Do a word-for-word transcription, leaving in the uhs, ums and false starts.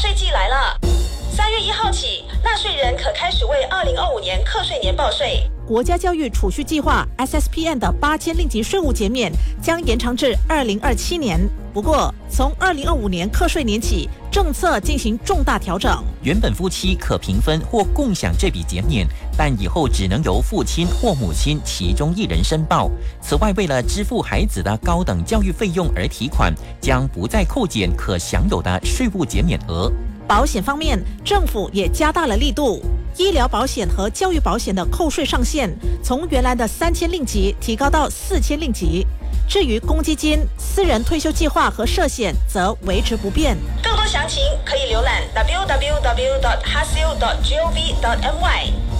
税季来了，三月一号起，纳税人可开始为二零二五年课税年报税。 国家教育储蓄计划 S S P N 的八千令吉税务减免将延长至二零二七年。不过，从二零二五年课税年起，政策进行重大调整。 原本夫妻可平分或共享这笔减免，但以后只能由父亲或母亲其中一人申报。此外，为了支付孩子的高等教育费用而提款，将不再扣减可享有的税务减免额。 保险方面，政府也加大了力度。医疗保险和教育保险的扣税上限从原来的三千令吉提高到四千令吉。至于公积金、私人退休计划和社险则维持不变。 更多详情可以浏览 w w w dot h a s i l dot gov dot m y。